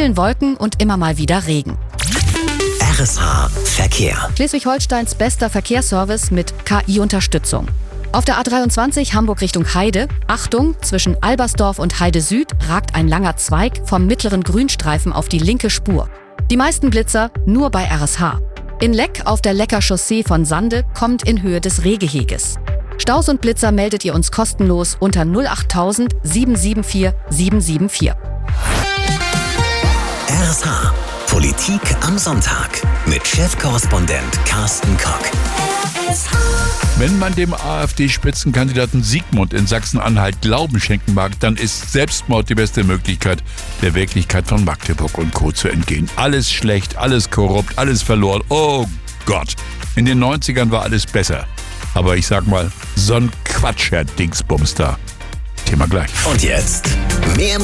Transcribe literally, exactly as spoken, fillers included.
vielen Wolken und immer mal wieder Regen. R S H Verkehr. Schleswig-Holsteins bester Verkehrsservice mit K I-Unterstützung. Auf der A dreiundzwanzig Hamburg Richtung Heide, Achtung, zwischen Albersdorf und Heide Süd ragt ein langer Zweig vom mittleren Grünstreifen auf die linke Spur. Die meisten Blitzer nur bei R S H. In Leck auf der Lecker Chaussee von Sande kommt in Höhe des Rehgeheges. Staus und Blitzer meldet ihr uns kostenlos unter null acht tausend sieben sieben vier sieben sieben vier. R S H Politik am Sonntag mit Chefkorrespondent Carsten Kock. Wenn man dem AfD-Spitzenkandidaten Sigmund in Sachsen-Anhalt Glauben schenken mag, dann ist Selbstmord die beste Möglichkeit, der Wirklichkeit von Magdeburg und Co. zu entgehen. Alles schlecht, alles korrupt, alles verloren. Oh Gott, in den neunzigern war alles besser. Aber ich sag mal, so ein Quatsch, Herr Dingsbums da. Thema gleich. Und jetzt mehr